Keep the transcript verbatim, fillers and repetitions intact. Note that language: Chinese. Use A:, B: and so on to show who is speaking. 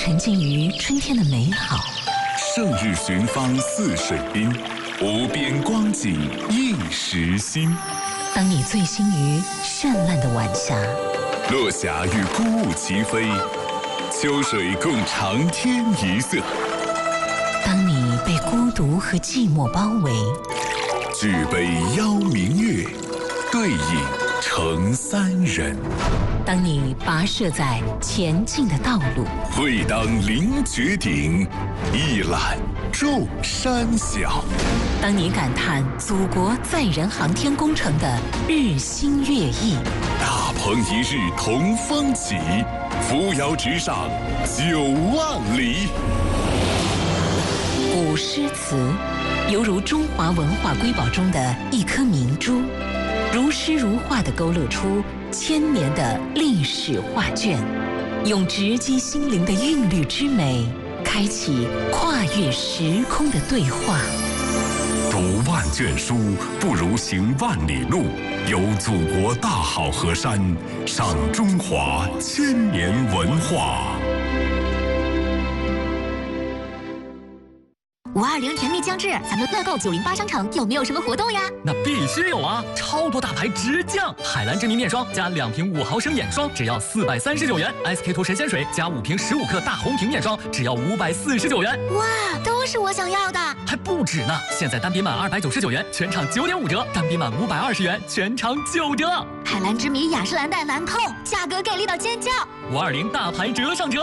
A: 沉浸于春天的美好。
B: 胜日寻芳泗水滨，无边光景映时心。
A: 当你醉心于绚烂的晚霞，
B: 落霞与孤鹜齐飞，秋水共长天一色。
A: 当你被孤独和寂寞包围，
B: 举杯邀明月，对影成三人。
A: 当你跋涉在前进的道路，
B: 会当凌绝顶，一览众山小。
A: 当你感叹祖国载人航天工程的日新月异，
B: 大鹏一日同风起，扶摇直上九万里。
A: 古诗词犹如中华文化瑰宝中的一颗明珠，如诗如画地勾勒出千年的历史画卷，用直击心灵的韵律之美，开启跨越时空的对话。
C: 读万卷书，不如行万里路。游祖国大好河山，赏中华千年文化。
D: 五二零甜蜜将至，咱们乐购九零八商城有没有什么活动呀？
E: 那必须有啊！超多大牌直降，海蓝之谜面霜加两瓶五毫升眼霜只要四百三十九元 ，S K two 神仙水加五瓶十五克大红瓶面霜只要五百四十九元。
D: 哇，都是我想要的！
E: 还不止呢！现在单笔满二百九十九元，全场九点五折；单笔满五百二十元，全场九折。
D: 海蓝之谜雅诗兰黛兰蔻，价格给力到尖叫！
E: 五二零大牌折上折。